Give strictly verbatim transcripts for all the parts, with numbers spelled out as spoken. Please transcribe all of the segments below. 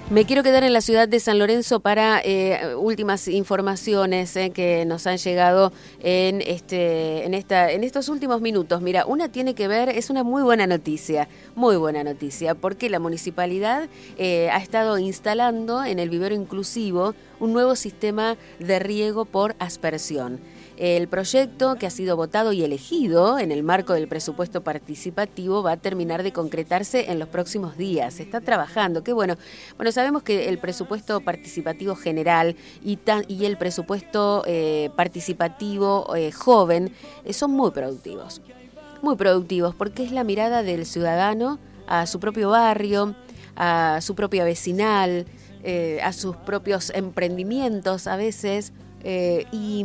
Me quiero quedar en la ciudad de San Lorenzo para eh, últimas informaciones eh, que nos han llegado en este, en esta, en estos últimos minutos. Mira, una tiene que ver, es una muy buena noticia, muy buena noticia, porque la municipalidad eh, ha estado instalando en el vivero inclusivo un nuevo sistema de riego por aspersión. El proyecto, que ha sido votado y elegido en el marco del presupuesto participativo, va a terminar de concretarse en los próximos días. Se está trabajando, qué bueno. Bueno, sabemos que el presupuesto participativo general y, tan, y el presupuesto eh, participativo eh, joven eh, son muy productivos. Muy productivos, porque es la mirada del ciudadano a su propio barrio, a su propia vecinal, eh, a sus propios emprendimientos a veces, eh, y...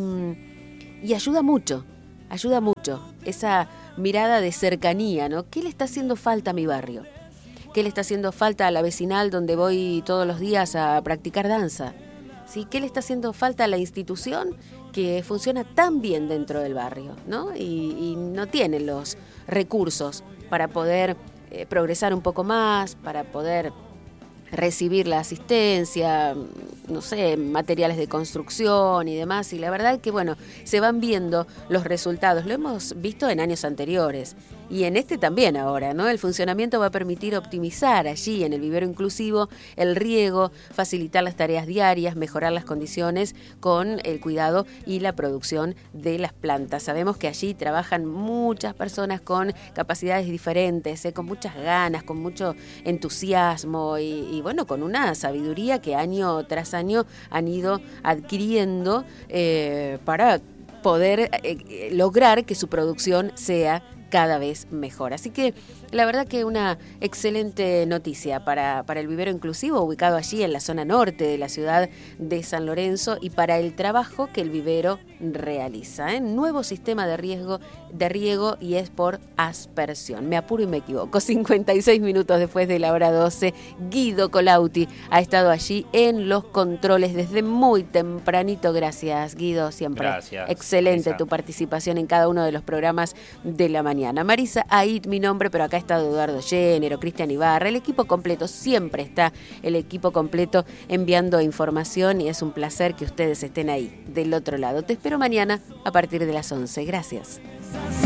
Y ayuda mucho, ayuda mucho esa mirada de cercanía, ¿no? ¿Qué le está haciendo falta a mi barrio? ¿Qué le está haciendo falta a la vecinal donde voy todos los días a practicar danza? ¿Sí? ¿Qué le está haciendo falta a la institución que funciona tan bien dentro del barrio, ¿no? Y, y no tiene los recursos para poder eh, progresar un poco más, para poder recibir la asistencia, no sé, materiales de construcción y demás, y la verdad que bueno, se van viendo los resultados, lo hemos visto en años anteriores, y en este también ahora, ¿no? El funcionamiento va a permitir optimizar allí en el vivero inclusivo el riego, facilitar las tareas diarias, mejorar las condiciones con el cuidado y la producción de las plantas. Sabemos que allí trabajan muchas personas con capacidades diferentes, ¿eh? Con muchas ganas, con mucho entusiasmo y, y bueno, con una sabiduría que año tras año han ido adquiriendo eh, para poder eh, lograr que su producción sea cada vez mejor. Así que la verdad que una excelente noticia para, para el vivero inclusivo ubicado allí en la zona norte de la ciudad de San Lorenzo y para el trabajo que el vivero realiza. ¿eh? Nuevo sistema de riego, de riego y es por aspersión. Me apuro y me equivoco. cincuenta y seis minutos después de la hora doce, Guido Colauti ha estado allí en los controles desde muy tempranito. Gracias, Guido, siempre. Gracias. Excelente Marisa. Tu participación en cada uno de los programas de la mañana. Marisa Aid, mi nombre, pero acá ha estado Eduardo Género, Cristian Ibarra, el equipo completo, siempre está el equipo completo enviando información y es un placer que ustedes estén ahí, del otro lado. Te espero mañana a partir de las once. Gracias.